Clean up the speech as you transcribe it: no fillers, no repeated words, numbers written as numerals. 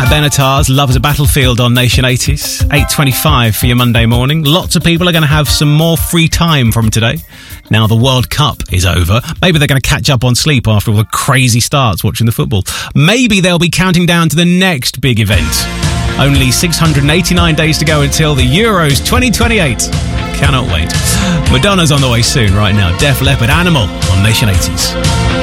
Benatar's Love is a Battlefield on Nation 80s. 8:25 for your Monday morning. Lots of people are going to have some more free time from today. Now the World Cup is over. Maybe they're going to catch up on sleep after all the crazy starts watching the football. Maybe they'll be counting down to the next big event. Only 689 days to go until the Euros 2028. Cannot wait. Madonna's on the way soon right now. Def Leppard, Animal on Nation 80s.